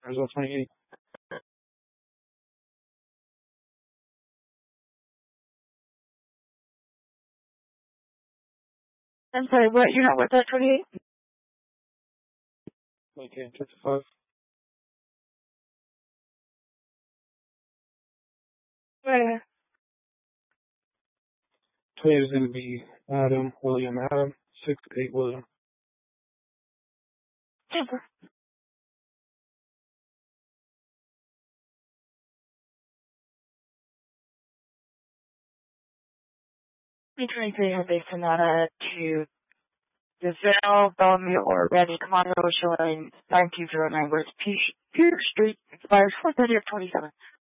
Arizona 28. I'm sorry, what? You're not with that 28? Okay, 55. Right. 28 is going to be William Adam, 6'8" William. Super. B23 have a Sonata to Gazelle, Bellevue, or Randy Commando showing 9209 West Pierce Street, expires 4/30 of 27.